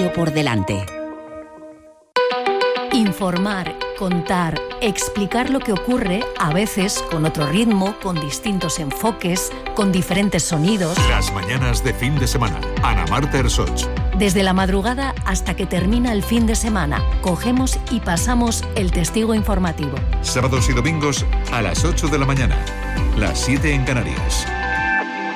mundo por delante. Informar, contar, explicar lo que ocurre, a veces con otro ritmo, con distintos enfoques, con diferentes sonidos. Las mañanas de fin de semana. Ana Marta Ersoch. Desde la madrugada hasta que termina el fin de semana, cogemos y pasamos el testigo informativo. Sábados y domingos a las 8 de la mañana, las 7 en Canarias.